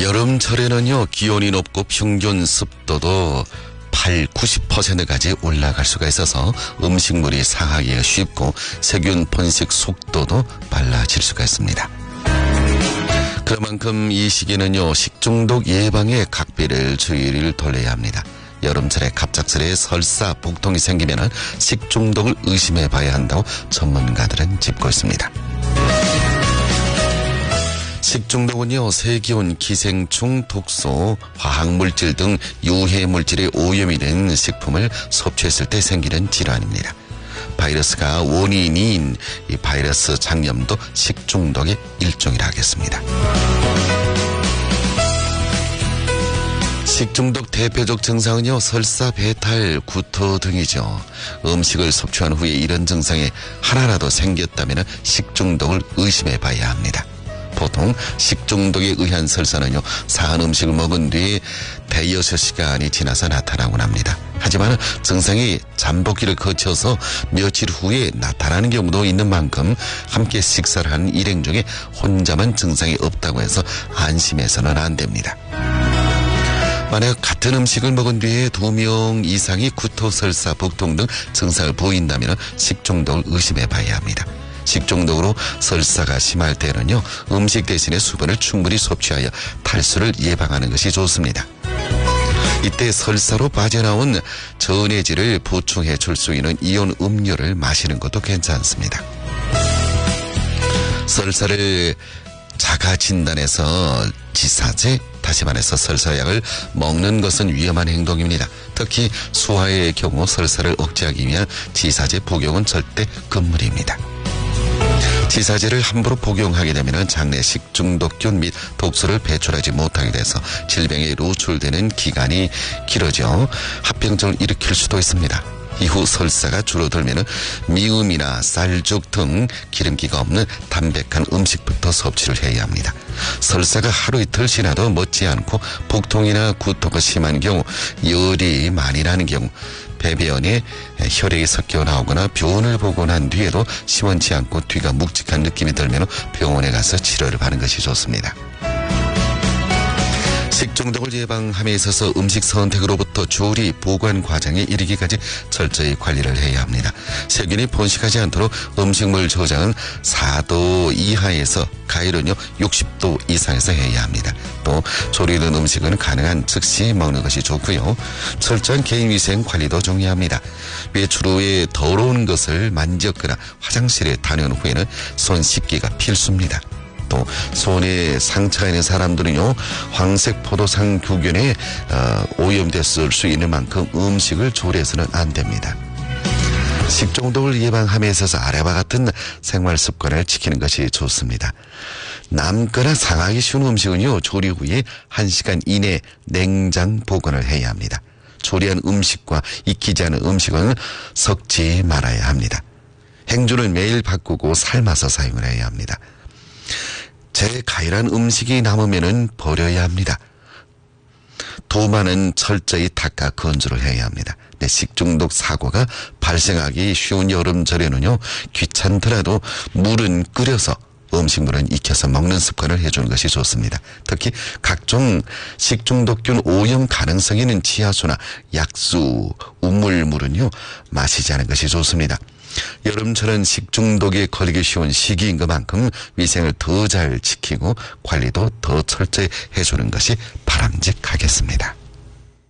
여름철에는요, 기온이 높고 평균 습도도 90%까지 올라갈 수가 있어서 음식물이 상하기가 쉽고 세균 번식 속도도 빨라질 수가 있습니다. 그만큼 이 시기는요, 식중독 예방에 각별을 주의를 돌려야 합니다. 여름철에 갑작스레 설사, 복통이 생기면 식중독을 의심해 봐야 한다고 전문가들은 짚고 있습니다. 식중독은요, 세균, 기생충, 독소, 화학물질 등 유해물질의 오염이 된 식품을 섭취했을 때 생기는 질환입니다. 바이러스가 원인인 이 바이러스 장염도 식중독의 일종이라 하겠습니다. 식중독 대표적 증상은요, 설사, 배탈, 구토 등이죠. 음식을 섭취한 후에 이런 증상이 하나라도 생겼다면 식중독을 의심해 봐야 합니다. 보통 식중독에 의한 설사는요, 사한 음식을 먹은 뒤에 대여섯 시간이 지나서 나타나곤 합니다. 하지만 증상이 잠복기를 거쳐서 며칠 후에 나타나는 경우도 있는 만큼 함께 식사를 하는 일행 중에 혼자만 증상이 없다고 해서 안심해서는 안 됩니다. 만약 같은 음식을 먹은 뒤에 2명 이상이 구토, 설사, 복통 등 증상을 보인다면 식중독을 의심해 봐야 합니다. 식중독으로 설사가 심할 때는요, 음식 대신에 수분을 충분히 섭취하여 탈수를 예방하는 것이 좋습니다. 이때 설사로 빠져나온 전해질을 보충해 줄 수 있는 이온 음료를 마시는 것도 괜찮습니다. 설사를 자가 진단해서 지사제, 다시 말해서 설사약을 먹는 것은 위험한 행동입니다. 특히 수화의 경우 설사를 억제하기 위한 지사제 복용은 절대 금물입니다. 지사제를 함부로 복용하게 되면 장내 식중독균 및 독소를 배출하지 못하게 돼서 질병에 노출되는 기간이 길어져 합병증을 일으킬 수도 있습니다. 이후 설사가 줄어들면 미음이나 쌀죽 등 기름기가 없는 담백한 음식부터 섭취를 해야 합니다. 설사가 하루 이틀 지나도 멎지 않고 복통이나 구토가 심한 경우, 열이 많이 나는 경우, 배변에 혈액이 섞여 나오거나 병원을 보고 난 뒤에도 시원치 않고 뒤가 묵직한 느낌이 들면 병원에 가서 치료를 받는 것이 좋습니다. 식중독을 예방함에 있어서 음식 선택으로부터 조리, 보관 과정에 이르기까지 철저히 관리를 해야 합니다. 세균이 번식하지 않도록 음식물 저장은 4도 이하에서 가열은요 60도 이상에서 해야 합니다. 또 조리된 음식은 가능한 즉시 먹는 것이 좋고요. 철저한 개인위생 관리도 중요합니다. 외출 후에 더러운 것을 만졌거나 화장실에 다녀온 후에는 손 씻기가 필수입니다. 또 손에 상처가 있는 사람들은요, 황색 포도상 균에 오염됐을 수 있는 만큼 음식을 조리해서는 안 됩니다. 식중독을 예방함에 있어서 아래와 같은 생활 습관을 지키는 것이 좋습니다. 남거나 상하기 쉬운 음식은요, 조리 후에 1시간 이내 냉장 보관을 해야 합니다. 조리한 음식과 익히지 않은 음식은 섞지 말아야 합니다. 행주는 매일 바꾸고 삶아서 사용을 해야 합니다. 가열한 음식이 남으면 버려야 합니다. 도마는 철저히 닦아 건조를 해야 합니다. 식중독 사고가 발생하기 쉬운 여름철에는요, 귀찮더라도 물은 끓여서 음식물은 익혀서 먹는 습관을 해주는 것이 좋습니다. 특히 각종 식중독균 오염 가능성이 있는 지하수나 약수, 우물물은요, 마시지 않은 것이 좋습니다. 여름철은 식중독에 걸리기 쉬운 시기인 것만큼 위생을 더 잘 지키고 관리도 더 철저히 해주는 것이 바람직하겠습니다.